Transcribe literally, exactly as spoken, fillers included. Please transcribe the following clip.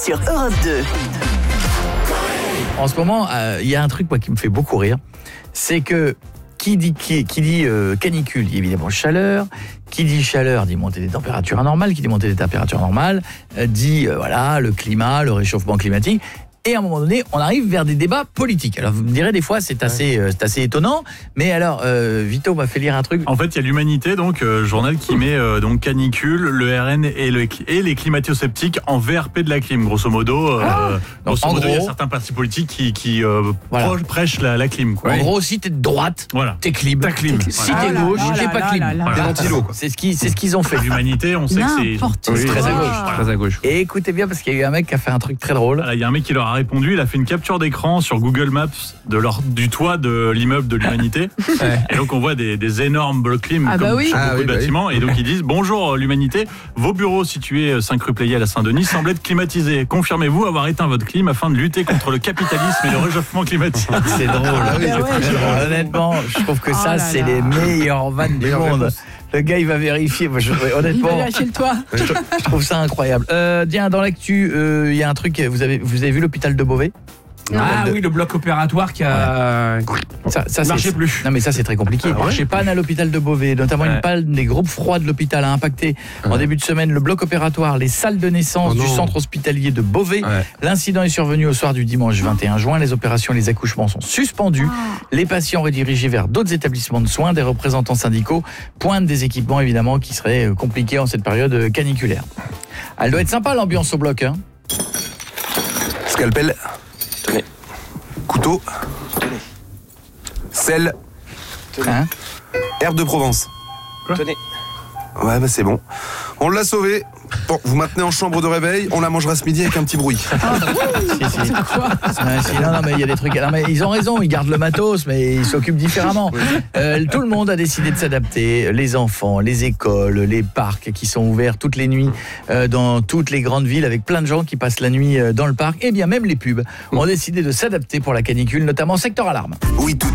sur Europe deux. En ce moment, il euh, y a un truc moi, qui me fait beaucoup rire, c'est que qui dit, qui, qui dit euh, canicule dit évidemment chaleur, qui dit chaleur dit montée des températures anormales, qui dit montée des températures normales euh, dit euh, voilà le climat, le réchauffement climatique. Et à un moment donné, on arrive vers des débats politiques. Alors vous me direz des fois c'est assez, euh, c'est assez étonnant, mais alors euh, Vito m'a fait lire un truc. En fait, il y a l'Humanité, donc euh, journal qui met euh, donc canicule, le R N et, le, et les climato-sceptiques en V R P de la clim, grosso modo. Euh, Ah, grosso en modo, il y a gros- certains partis politiques qui, qui euh, Voilà. proche- prêchent la, la clim. Quoi. En gros, si t'es de droite, Voilà. t'es clim. T'as clim. Si Voilà. t'es Oh là gauche, là t'es là pas là clim. là là. Voilà. Ventilo, quoi. C'est ce qu'ils, c'est ce qu'ils ont fait. L'Humanité, on sait que c'est... N'importe Oui, très à quoi. gauche. Très à gauche. Et écoutez bien parce qu'il y a eu un mec qui a fait un truc très drôle. Voilà, il y a un mec qui leur a répondu, il a fait une capture d'écran sur Google Maps de leur, du toit de l'immeuble de l'Humanité. Et donc on voit des, des énormes blocs clim Ah comme bah oui. sur Ah beaucoup oui, de bah oui. bâtiments. Et donc ils disent, bonjour l'Humanité, vos bureaux situés cinq rue Pleyel à Saint-Denis semblent être climatisés. Confirmez-vous avoir éteint votre clim afin de lutter contre le capitalisme et le réchauffement climatique. C'est drôle. Ah oui, Ah c'est ouais, très je- drôle. Honnêtement, je trouve que Oh ça, là c'est là. les meilleures vannes du Meilleure monde. réponse. Le gars, il va vérifier. Moi, je, Il va honnêtement, lâcher le toit. je, je trouve ça incroyable. Euh, tiens, dans l'actu, euh, il y a un truc. Vous avez, vous avez vu l'hôpital de Beauvais ? Ah oui, le bloc opératoire qui a Ça, ça, marché c'est- plus. Non mais ça c'est très compliqué. Ah ouais Chez Panne à l'hôpital de Beauvais, notamment une Ouais. panne des groupes froids de l'hôpital a impacté en Ouais. début de semaine le bloc opératoire, les salles de naissance Oh du non. centre hospitalier de Beauvais. Ouais. L'incident est survenu au soir du dimanche vingt et un juin. Les opérations et les accouchements sont suspendus. Les patients redirigés vers d'autres établissements de soins. Des représentants syndicaux pointent des équipements évidemment qui seraient euh, compliqués en cette période euh, caniculaire. Elle doit être sympa l'ambiance au bloc. Hein. Scalpel. Tenez. Couteau. Tenez. Sel. Hein Herbe de Provence. Tenez. Ouais, bah c'est bon. On l'a sauvé. Bon, vous maintenez en chambre de réveil. On la mangera ce midi avec un petit bruit. Si, si. Ouais, si, non, non, mais il y a des trucs. Non, mais ils ont raison, ils gardent le matos, mais ils s'occupent différemment. Euh, tout le monde a décidé de s'adapter. Les enfants, les écoles, les parcs qui sont ouverts toutes les nuits euh, dans toutes les grandes villes avec plein de gens qui passent la nuit euh, dans le parc. Et bien même les pubs ont décidé de s'adapter pour la canicule, notamment secteur alarme. Oui, tout